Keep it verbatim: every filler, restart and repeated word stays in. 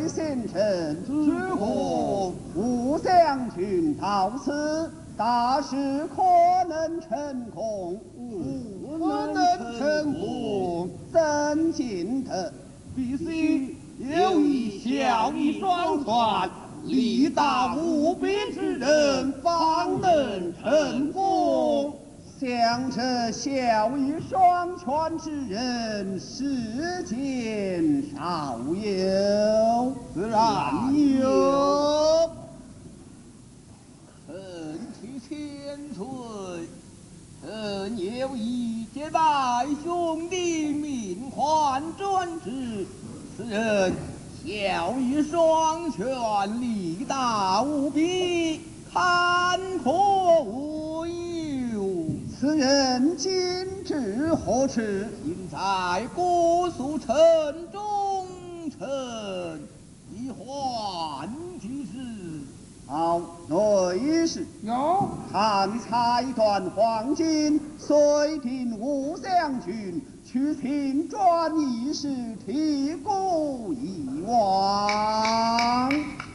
贤臣之后，吾将军到此，大事可能成功。不能成功，怎见得？ 必须有一孝义双全、力大无边之人，方能成功。 像这孝义双全之人，世间少有， 自然有。臣去千岁，臣有意结拜兄弟命还转之。此人孝义双全，力大无比，坎坷无忧。 此人今至何处？ 应在姑苏城中，臣已还其事。 好，内侍有看裁断黄金，遂定吴将军去平转一事，提古以往。